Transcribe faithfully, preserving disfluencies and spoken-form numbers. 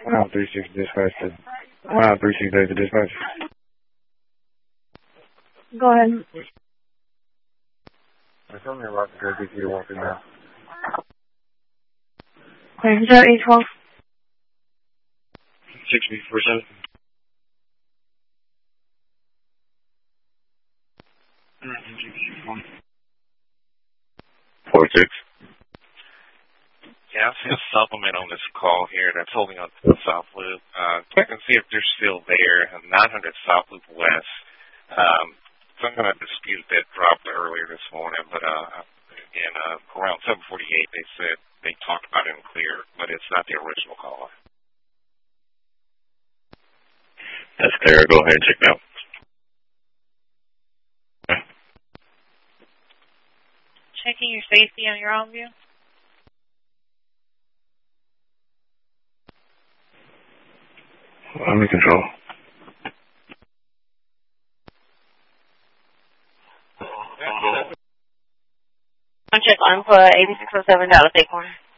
Wow, three six dispatch. Wow, three six days to dispatch. Go ahead. There's something about the J P C walking now. Okay, is that eight twelve? six B four seven. Four six. Yeah, I see a supplement on this call here that's holding on to the South Loop. Uh, check and see if they're still there. nine hundred South Loop West. Um, some kind of dispute that dropped earlier this morning, but uh, again, uh, around seven forty-eight, they said they talked about it in clear, but it's not the original caller. That's clear. Go ahead and check now. Checking your safety on your own view. I'm in control. Check on for eighty-six oh seven Dallas Acorn.